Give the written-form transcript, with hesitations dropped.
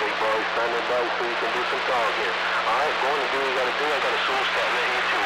big boy. Stand in boat so you can do some talking. Alright, go on and do what you gotta do. I got a soul stat letting you to